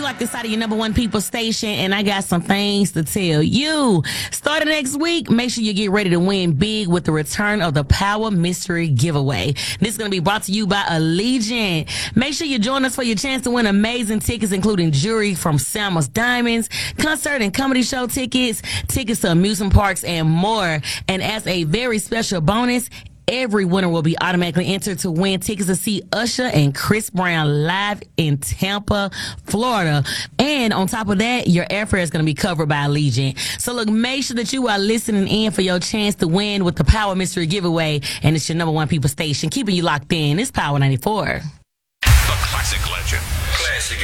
locked inside of your number one people station, and I got some things to tell you. Starting next week, make sure you get ready to win big with the return of the Power Mystery Giveaway. This is going to be brought to you by Allegiant. Make sure you join us for your chance to win amazing tickets, including jewelry from Selma's Diamonds, concert and comedy show tickets, tickets to amusement parks, and more. And as a very special bonus, every winner will be automatically entered to win tickets to see Usher and Chris Brown live in Tampa, Florida. And on top of that, your airfare is going to be covered by Allegiant. So look, make sure that you are listening in for your chance to win with the Power Mystery Giveaway. And it's your number one people station, keeping you locked in. It's Power 94.